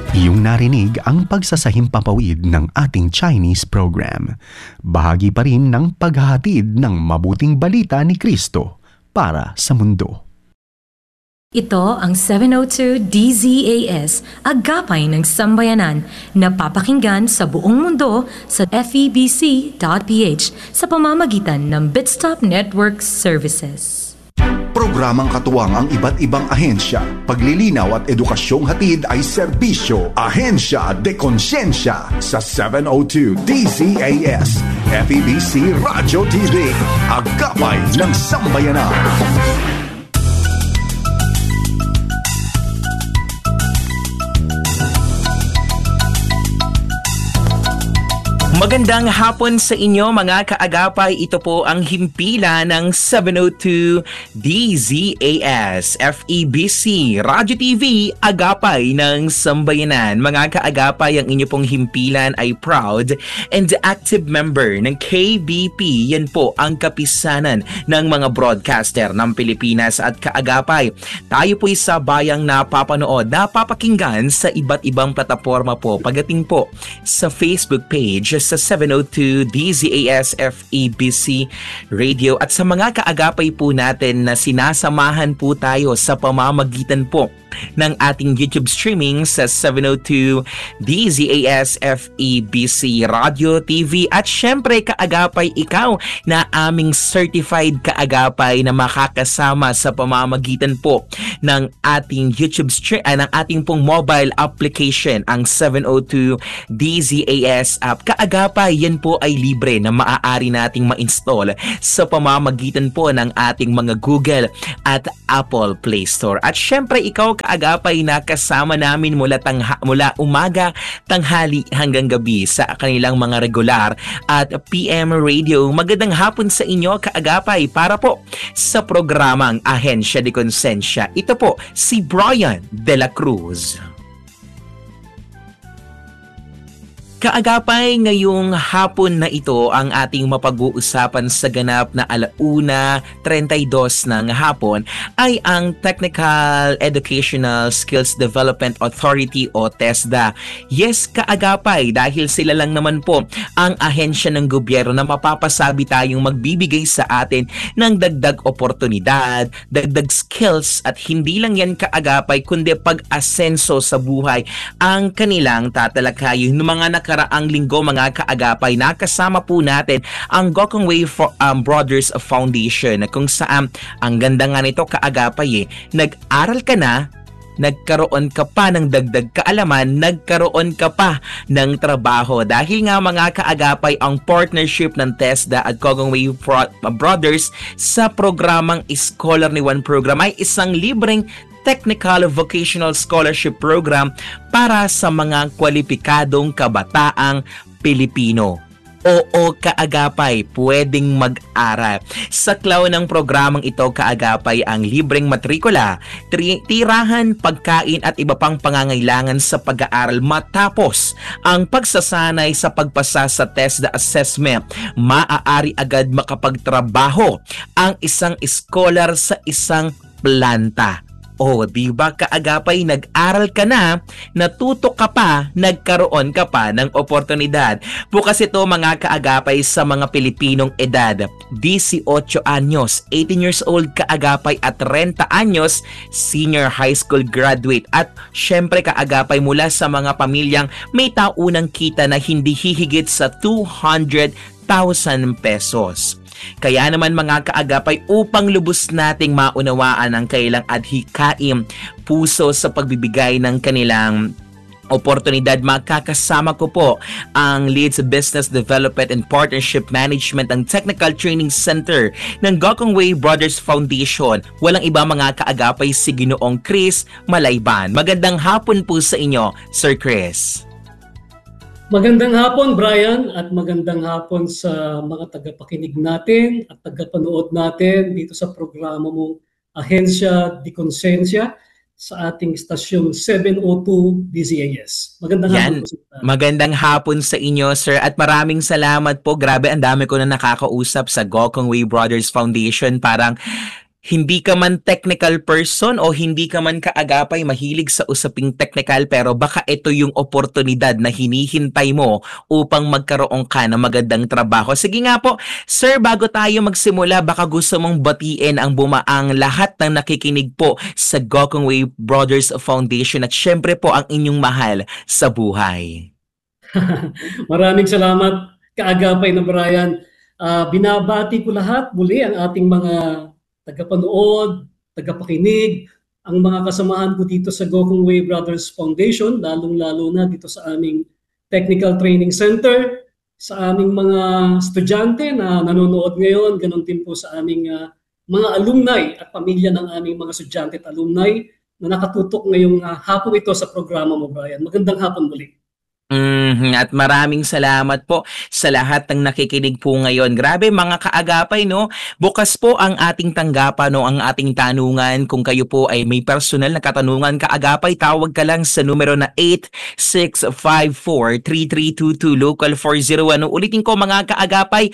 Iyong narinig ang pagsasahimpapawid ng ating Chinese program. Bahagi pa rin ng paghahatid ng mabuting balita ni Kristo para sa mundo. Ito ang 702 DZAS, Agapay ng Sambayanan, na papakinggan sa buong mundo sa febc.ph sa pamamagitan ng Bitstop Network Services. Programang katuwang ang iba't ibang ahensya. Paglilinaw at edukasyong hatid ay serbisyo. Ahensya de Konsensya sa 702 DZAS, FEBC Radio TV, Agapay ng Sambayanan. Magandang hapon sa inyo mga kaagapay. Ito po ang himpila ng 702 DZAS FEBC Radio TV, Agapay ng Sambayanan. Mga kaagapay, ang inyo pong himpilan ay proud and active member ng KBP. Yan po ang kapisanan ng mga broadcaster ng Pilipinas at kaagapay. Tayo po sa bayang napapanood, napapakinggan sa iba't ibang plataforma po. Pagdating po sa Facebook page sa 702 DZAS FEBC Radio at sa mga kaagapay po natin na sinasamahan po tayo sa pamamagitan po ng ating YouTube streaming sa 702 DZAS FEBC Radio TV at syempre kaagapay ikaw na aming certified kaagapay na makakasama sa pamamagitan po ng ating YouTube stream ng ating pong mobile application ang 702 DZAS app. Kaagapay, yan po ay libre na maaari nating ma-install sa pamamagitan po ng ating mga Google at Apple Play Store. At syempre ikaw kaagapay na kasama namin mula umaga, tanghali hanggang gabi sa kanilang mga regular at PM radio. Magandang hapon sa inyo kaagapay para po sa programang Ahensya de Konsensya. Ito po si Brian De La Cruz. Kaagapay, ngayong hapon na ito ang ating mapag-uusapan sa ganap na 1:32 ng hapon ay ang Technical Educational Skills Development Authority o TESDA. Yes, kaagapay, dahil sila lang naman po ang ahensya ng gobyerno na mapapasabi tayong magbibigay sa atin ng dagdag oportunidad, dagdag skills at hindi lang yan kaagapay kundi pag-asenso sa buhay ang kanilang tatalakayin ng mga nakaraang linggo mga kaagapay. Nakasama po natin ang Gokong Wei Brothers Foundation kung saan ang ganda nga nito kaagapay nag-aral ka na, nagkaroon ka pa ng dagdag kaalaman, nagkaroon ka pa ng trabaho. Dahil nga mga kaagapay ang partnership ng TESDA at Gokong Wei Brothers sa programang Scholar ni Juan program ay isang libreng Technical Vocational Scholarship Program para sa mga kwalipikadong kabataang Pilipino. Oo, kaagapay, pwedeng mag-aral. Sa klaw ng programang ito, kaagapay, ang libreng matrikula, tirahan, pagkain at iba pang pangangailangan sa pag-aaral matapos ang pagsasanay sa pagpasa sa TESDA assessment. Maaari agad makapagtrabaho ang isang scholar sa isang planta. O, diba kaagapay, nag-aral ka na, natuto ka pa, nagkaroon ka pa ng oportunidad. Bukas ito mga kaagapay sa mga Pilipinong edad, 18 anyos, 18 years old kaagapay at 30 anyos, senior high school graduate. At syempre kaagapay mula sa mga pamilyang may taunang kita na hindi hihigit sa 200,000 pesos. Kaya naman mga kaagapay, upang lubos nating maunawaan ang kailang adhikain puso sa pagbibigay ng kanilang oportunidad, makakasama ko po ang Leeds Business Development and Partnership Management ng Technical Training Center ng Gokong Wei Brothers Foundation. Walang iba mga kaagapay, si Ginoong Chris Malayban. Magandang hapon po sa inyo, Sir Chris. Magandang hapon, Brian, at magandang hapon sa mga tagapakinig natin at tagapanood natin dito sa programa mong Ahensya de Konsensya sa ating stasyong 702 DZAS. Magandang hapon po. Magandang hapon sa inyo, sir, at maraming salamat po. Grabe, ang dami ko na nakakausap sa Gokong Wei Brothers Foundation. Parang hindi ka man technical person o hindi ka man kaagapay mahilig sa usaping technical, pero baka ito yung oportunidad na hinihintay mo upang magkaroon ka ng magandang trabaho. Sige nga po, sir, bago tayo magsimula, baka gusto mong batiin ang bumaang lahat ng nakikinig po sa Gokong Wei Brothers Foundation at syempre po ang inyong mahal sa buhay. Maraming salamat, kaagapay na Brian. Binabati ko lahat muli ang ating mga tagapanood, tagapakinig, ang mga kasamahan ko dito sa Gokong Wei Brothers Foundation, lalong-lalo na dito sa aming Technical Training Center, sa aming mga estudyante na nanonood ngayon, ganun din po sa aming mga alumni at pamilya ng aming mga estudyante at alumni na nakatutok ngayong hapon ito sa programa mo, Brian. Magandang hapon muli. At maraming salamat po sa lahat ng nakikinig po ngayon. Grabe mga kaagapay, no? Bukas po ang ating tanggapan, no? Ang ating tanungan. Kung kayo po ay may personal na katanungan, kaagapay, tawag ka lang sa numero na 8654-3322 local 401. Ulitin ko mga kaagapay,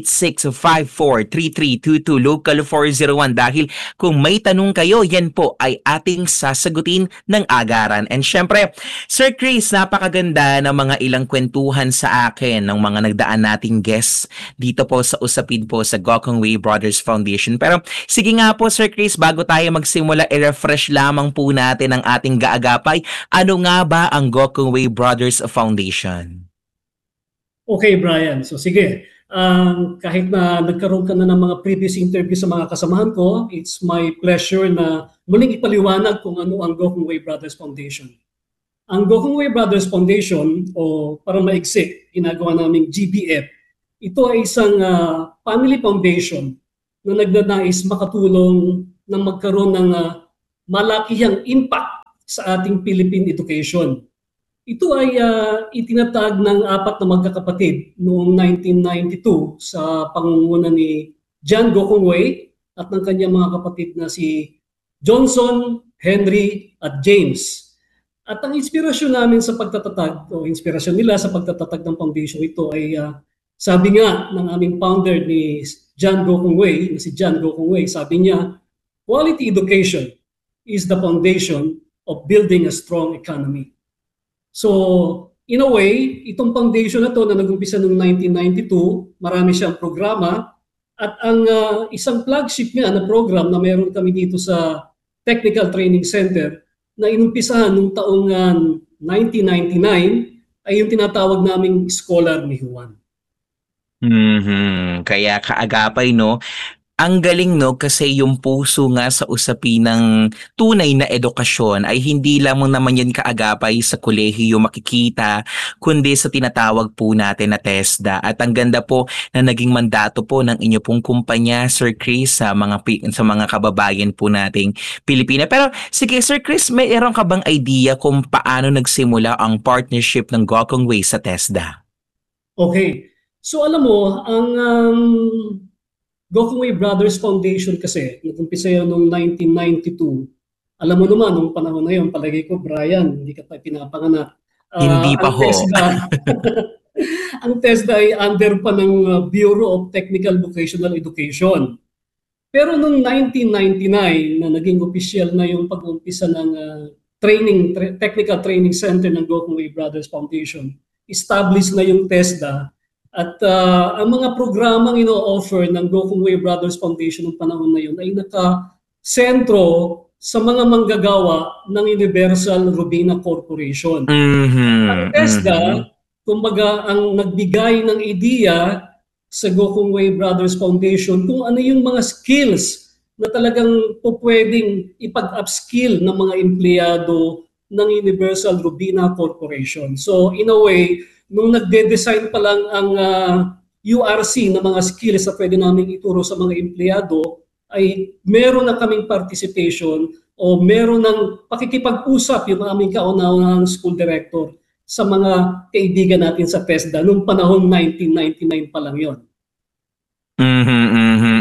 8654-3322 local 401. Dahil kung may tanong kayo, yan po ay ating sasagutin ng agaran. And syempre, Sir Chris, napakaganda ng mga ilang kwentuhan sa akin ng mga nagdaan nating guests dito po sa usapin po sa Gokong Wei Brothers Foundation. Pero sige nga po Sir Chris, bago tayo magsimula, i-refresh lamang po natin ang ating gaagapay. Ano nga ba ang Gokong Wei Brothers Foundation? Okay Brian, so sige. Kahit na nagkaroon ka na ng mga previous interview sa mga kasamahan ko, it's my pleasure na muling ipaliwanag kung ano ang Gokong Wei Brothers Foundation. Ang Gokong Wei Brothers Foundation, o para maigsi, ginagawa naming GBF, ito ay isang family foundation na nagnanais makatulong na magkaroon ng malakihang impact sa ating Philippine education. Ito ay itinatag ng 4 na magkakapatid noong 1992 sa pangunguna ni John Gokong Wei at ng kanyang mga kapatid na si Johnson, Henry at James. At ang inspirasyon namin sa pagtatatag, o inspirasyon nila sa pagtatatag ng foundation ito ay sabi nga ng aming founder ni John Gokong Wei, si John Gokong Wei, sabi niya, quality education is the foundation of building a strong economy. So, in a way, itong foundation na to na nag-umpisa noong 1992, marami siyang programa at ang isang flagship niya na program na meron kami dito sa Technical Training Center na inumpisahan noong taong 1999 ay yung tinatawag naming Scholar ni Juan. Kaya kaagapay, no? Ang galing, no, kasi yung puso nga sa usapin ng tunay na edukasyon ay hindi lamang naman yan kaagapay sa kolehiyo makikita, kundi sa tinatawag po natin na TESDA. At ang ganda po na naging mandato po ng inyo pong kumpanya, Sir Chris, sa mga kababayan po nating Pilipina. Pero sige, Sir Chris, mayroon ka bang idea kung paano nagsimula ang partnership ng Gokong Wei sa TESDA? Okay. So alam mo, ang Gokong Wei Brothers Foundation kasi, nag-umpisa yun noong 1992. Alam mo naman, noong panahon na yun, palagay ko, Brian, hindi ka pa pinapanganak. Hindi pa ho. Ang TESDA ay under pa ng Bureau of Technical Vocational Education. Pero noong 1999, na naging official na yung pag-umpisa ng Technical Training Center ng Gokong Wei Brothers Foundation, established na yung TESDA. At ang mga programang ino-offer ng Gokong Wei Brothers Foundation ng panahon na yun ay nakasentro sa mga manggagawa ng Universal Robina Corporation. Ang TESDA, kumbaga ang nagbigay ng ideya sa Gokong Wei Brothers Foundation kung ano yung mga skills na talagang pwedeng ipag-upskill ng mga empleyado ng Universal Robina Corporation. So in a way, nung nagde-design pa lang ang URC na mga skills na pwede namin ituro sa mga empleyado, ay meron na kaming participation o meron ng pakikipag-usap yung aming kauna-unahang school director sa mga kaibigan natin sa TESDA noong panahon 1999 pa lang yon.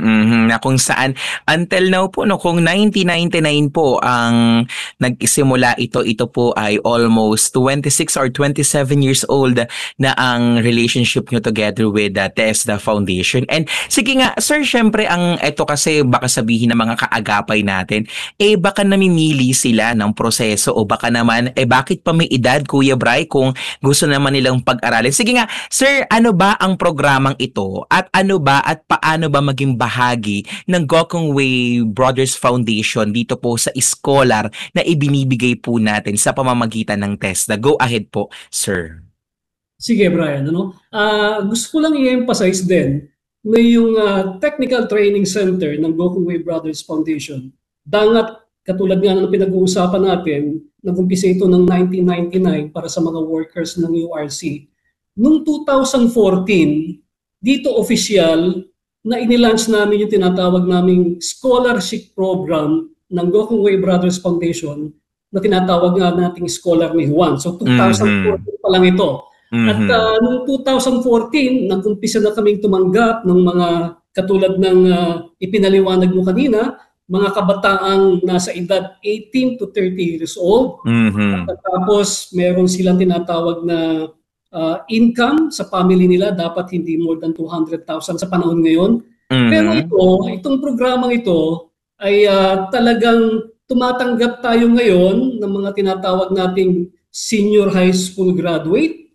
Na kung saan until now po, no, kung 1999 po ang nagsimula ito po ay almost 26 or 27 years old na ang relationship nyo together with the TESDA Foundation. And sige nga, sir, syempre ang ito kasi baka sabihin ng mga kaagapay natin, baka namimili sila ng proseso o baka naman, bakit pa may edad, Kuya Bry, kung gusto naman nilang pag-aralin. Sige nga, sir, ano ba ang programang ito at ano ba at paano ba maging bahagi ng Gokong Wei Brothers Foundation dito po sa scholar na ibinibigay po natin sa pamamagitan ng TESDA? Go ahead po, sir. Sige, Brian. Gusto ko lang i-emphasize din na yung Technical Training Center ng Gokong Wei Brothers Foundation, dangat katulad nga ng pinag-uusapan natin, nag-umpisa ito ng 1999 para sa mga workers ng URC. Noong 2014, dito official na inilaunch namin yung tinatawag naming scholarship program ng Gokong Wei Brothers Foundation na tinatawag nga nating Scholar ni Juan. So 2014 pa lang ito. At noong 2014, nag-umpisa na kaming tumanggap ng mga katulad ng ipinaliwanag mo kanina, mga kabataang nasa edad 18 to 30 years old. At tapos meron silang tinatawag na income sa family nila, dapat hindi more than 200,000 sa panahon ngayon. Pero itong programang ito ay talagang tumatanggap tayo ngayon ng mga tinatawag nating senior high school graduate,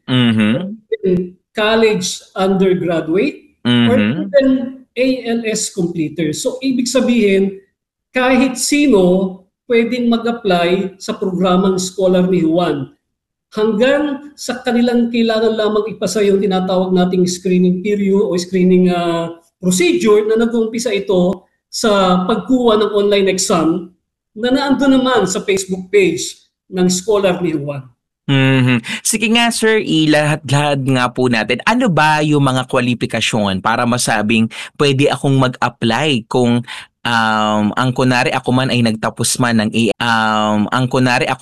college undergraduate, or even ALS completers. So ibig sabihin, kahit sino pwedeng mag-apply sa programang Scholar ni Juan. Hanggang sa kanilang kailangan lamang ipasa yung tinatawag nating screening period o screening procedure na nag-uumpisa ito sa pagkuha ng online exam na naandun naman sa Facebook page ng Scholar ni Juan. Sige nga, sir, ilahat-lahat nga po natin. Ano ba yung mga kwalifikasyon para masabing pwede akong mag-apply kung ang kunwari ako man ay nagtapos man ng ang kunwari ako